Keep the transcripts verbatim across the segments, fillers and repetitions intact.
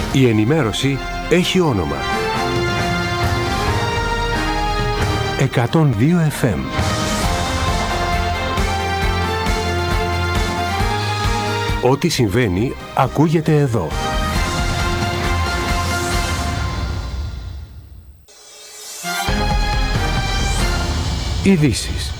Η ενημέρωση έχει όνομα. εκατόν δύο εφ εμ. Ό,τι συμβαίνει ακούγεται εδώ. Ειδήσεις.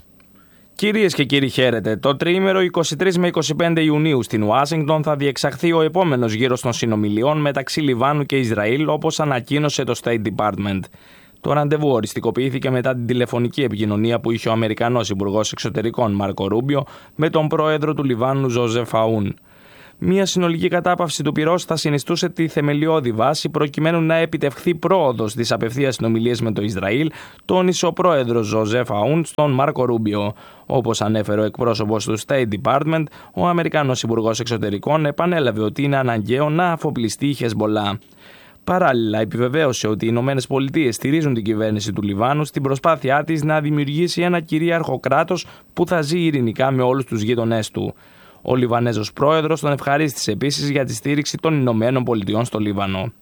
Κυρίες και κύριοι, χαίρετε. Το τριήμερο εικοστή τρίτη με εικοστή πέμπτη Ιουνίου στην Ουάσιγκτον θα διεξαχθεί ο επόμενος γύρος των συνομιλιών μεταξύ Λιβάνου και Ισραήλ, όπως ανακοίνωσε το State Department. Το ραντεβού οριστικοποιήθηκε μετά την τηλεφωνική επικοινωνία που είχε ο Αμερικανός Υπουργός Εξωτερικών Μάρκο Ρούμπιο με τον πρόεδρο του Λιβάνου Ζωζεφ Αούν. Μια συνολική κατάπαυση του πυρός θα συνιστούσε τη θεμελιώδη βάση προκειμένου να επιτευχθεί πρόοδος στις απευθείας συνομιλίες με το Ισραήλ, τόνισε ο πρόεδρος Ζωζεφ Αούν στον Μάρκο Ρούμπιο. Όπως ανέφερε ο εκπρόσωπος του State Department, ο Αμερικανός Υπουργός Εξωτερικών επανέλαβε ότι είναι αναγκαίο να αφοπλιστεί η Χεσμολά. Παράλληλα, επιβεβαίωσε ότι οι Ηνωμένες Πολιτείες στηρίζουν την κυβέρνηση του Λιβάνου στην προσπάθειά της να δημιουργήσει ένα κυρίαρχο κράτος που θα ζει ειρηνικά με όλους τους γείτονές του. Ο Λιβανέζος πρόεδρος τον ευχαρίστησε επίσης για τη στήριξη των Ηνωμένων Πολιτειών στο Λίβανο.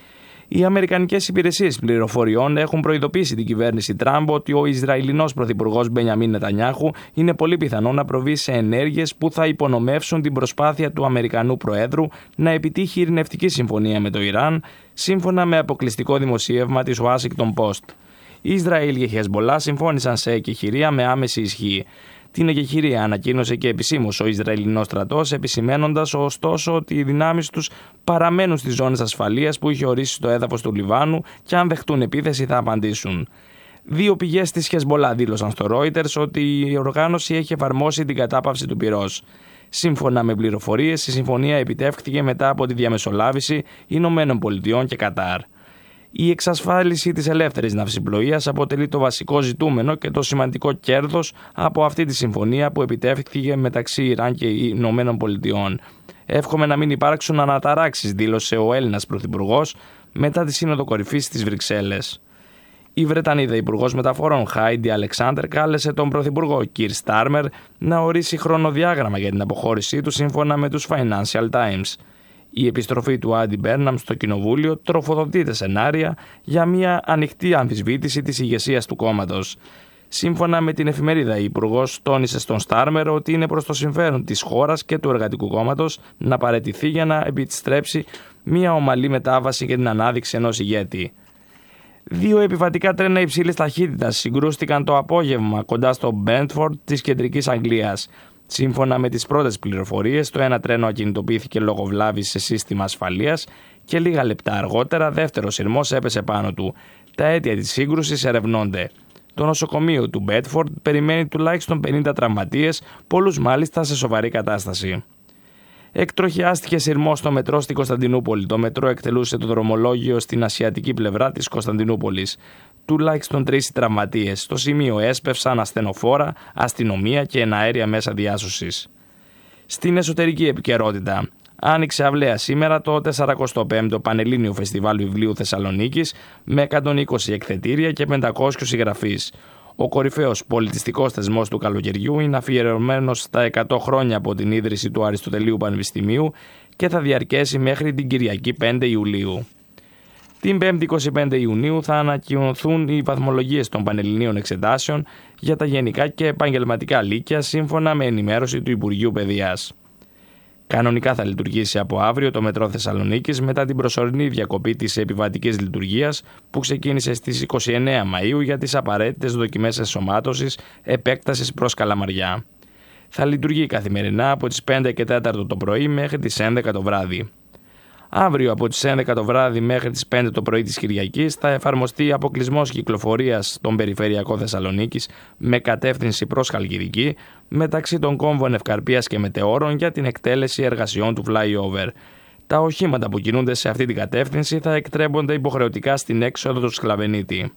Οι Αμερικανικές υπηρεσίες πληροφοριών έχουν προειδοποιήσει την κυβέρνηση Τραμπ ότι ο Ισραηλινός πρωθυπουργός Μπενιαμίν Νετανιάχου είναι πολύ πιθανό να προβεί σε ενέργειες που θα υπονομεύσουν την προσπάθεια του Αμερικανού Προέδρου να επιτύχει ειρηνευτική συμφωνία με το Ιράν, σύμφωνα με αποκλειστικό δημοσίευμα της Washington Post. Η Ισραήλ και η Χεσμολά συμφώνησαν σε εκεχηρία με άμεση ισχύ. Την εκεχηρία ανακοίνωσε και επισήμως ο Ισραηλινός στρατός, επισημένοντας ωστόσο ότι οι δυνάμεις τους παραμένουν στις ζώνες ασφαλείας που είχε ορίσει στο έδαφος του Λιβάνου και αν δεχτούν επίθεση θα απαντήσουν. Δύο πηγές της Χεσμολά δήλωσαν στο Reuters ότι η οργάνωση έχει εφαρμόσει την κατάπαυση του πυρός. Σύμφωνα με πληροφορίες, η συμφωνία επιτεύχθηκε μετά από τη διαμεσολάβηση Ηνωμένων Πολιτειών και Κατάρ. Η εξασφάλιση της ελεύθερης ναυσιπλοείας αποτελεί το βασικό ζητούμενο και το σημαντικό κέρδος από αυτή τη συμφωνία που επιτεύχθηκε μεταξύ Ιράν και Ηνωμένων Πολιτειών. Εύχομαι να μην υπάρξουν αναταράξεις, δήλωσε ο Έλληνας Πρωθυπουργός μετά τη Σύνοδο Κορυφής στις Βρυξέλλες. Η Βρετανίδα Υπουργός Μεταφορών Χάιντι Αλεξάντερ κάλεσε τον Πρωθυπουργό Κιρ Στάρμερ να ορίσει χρονοδιάγραμμα για την αποχώρησή του σύμφωνα με τους Financial Times. Η επιστροφή του Άντι Μπέρναμ στο Κοινοβούλιο τροφοδοτείται σενάρια για μια ανοιχτή αμφισβήτηση της ηγεσίας του κόμματος. Σύμφωνα με την εφημερίδα, η Υπουργός τόνισε στον Στάρμερ ότι είναι προς το συμφέρον της χώρας και του Εργατικού Κόμματος να παραιτηθεί για να επιστρέψει μια ομαλή μετάβαση και την ανάδειξη ενός ηγέτη. Δύο επιβατικά τρένα υψηλής ταχύτητας συγκρούστηκαν το απόγευμα κοντά στο Μπέντφορντ της κεντρικής Αγγλίας. Σύμφωνα με τις πρώτες πληροφορίες, το ένα τρένο ακινητοποιήθηκε λόγω βλάβης σε σύστημα ασφαλείας και λίγα λεπτά αργότερα δεύτερος σειρμός έπεσε πάνω του. Τα αίτια της σύγκρουσης ερευνώνται. Το νοσοκομείο του Μπέντφορντ περιμένει τουλάχιστον πενήντα τραυματίες, πολλούς μάλιστα σε σοβαρή κατάσταση. Εκτροχιάστηκε σειρμός στο μετρό στην Κωνσταντινούπολη. Το μετρό εκτελούσε το δρομολόγιο στην ασιατική πλευρά της Κωνσταντινούπολης. Τουλάχιστον τρεις τραυματίες. Στο σημείο έσπευσαν ασθενοφόρα, αστυνομία και εναέρια μέσα διάσωσης. Στην εσωτερική επικαιρότητα. Άνοιξε αυλαία σήμερα το σαρανταπέμπτο Πανελλήνιο Φεστιβάλ Βιβλίου Θεσσαλονίκης με εκατόν είκοσι εκθετήρια και πεντακόσιους συγγραφείς. Ο κορυφαίος πολιτιστικός θεσμός του καλοκαιριού είναι αφιερωμένος στα εκατό χρόνια από την ίδρυση του Αριστοτελείου Πανεπιστημίου και θα διαρκέσει μέχρι την Κυριακή πέντε Ιουλίου. Την πέμπτη εικοστή πέμπτη Ιουνίου θα ανακοινωθούν οι βαθμολογίες των Πανελληνίων Εξετάσεων για τα γενικά και επαγγελματικά λύκεια σύμφωνα με ενημέρωση του Υπουργείου Παιδείας. Κανονικά θα λειτουργήσει από αύριο το μετρό Θεσσαλονίκης μετά την προσωρινή διακοπή της επιβατικής λειτουργίας που ξεκίνησε στις είκοσι εννέα Μαΐου για τις απαραίτητες δοκιμές ενσωμάτωσης επέκτασης προς Καλαμαριά. Θα λειτουργεί καθημερινά από τις πέντε και τέσσερα το πρωί μέχρι τις έντεκα το βράδυ. Αύριο από τις έντεκα το βράδυ μέχρι τις πέντε το πρωί της Κυριακής θα εφαρμοστεί αποκλεισμός κυκλοφορίας στον περιφερειακό Θεσσαλονίκης με κατεύθυνση προς Χαλκιδική μεταξύ των κόμβων Ευκαρπίας και Μετεώρων για την εκτέλεση εργασιών του flyover. Τα οχήματα που κινούνται σε αυτή την κατεύθυνση θα εκτρέπονται υποχρεωτικά στην έξοδο του Σκλαβενίτη.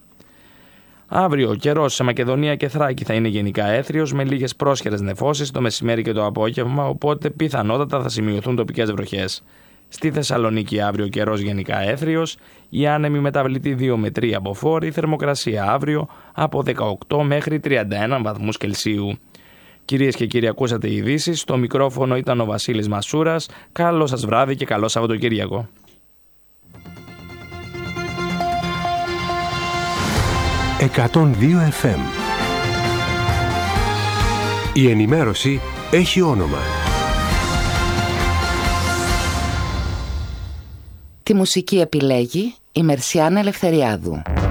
Αύριο ο καιρός σε Μακεδονία και Θράκη θα είναι γενικά έθριος με λίγες πρόσχερες νεφώσεις το μεσημέρι και το απόγευμα, οπότε πιθανότατα θα σημειωθούν τοπικές βροχές. Στη Θεσσαλονίκη αύριο καιρός γενικά έθριος, η άνεμη μεταβλητή δύο με τρία από φόρ, η θερμοκρασία αύριο από δεκαοκτώ μέχρι τριάντα ένα βαθμούς Κελσίου. Κυρίες και κύριοι, ακούσατε οι ειδήσεις. Στο μικρόφωνο ήταν ο Βασίλης Μασούρας. Καλό σας βράδυ και καλό Σαββατοκύριακο. εκατόν δύο εφ εμ. Η ενημέρωση έχει όνομα. Τη μουσική επιλέγει η Μερσιάνα Ελευθεριάδου.